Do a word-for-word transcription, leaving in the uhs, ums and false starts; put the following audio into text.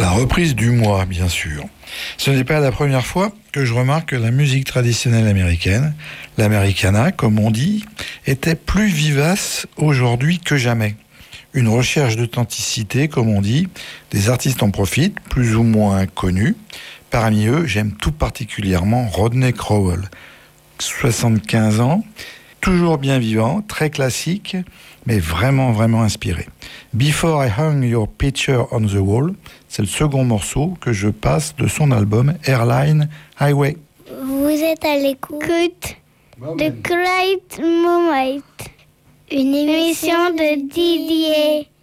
La reprise du mois, bien sûr. Ce n'est pas la première fois que je remarque que la musique traditionnelle américaine, l'Americana, comme on dit, était plus vivace aujourd'hui que jamais. Une recherche d'authenticité, comme on dit, des artistes en profitent, plus ou moins connus. Parmi eux, j'aime tout particulièrement Rodney Crowell, soixante-quinze ans, toujours bien vivant, très classique, mais vraiment, vraiment inspiré. Before I Hung Your Picture on the Wall, c'est le second morceau que je passe de son album Airline Highway. Vous êtes à l'écoute de Great Moment, une émission de Didier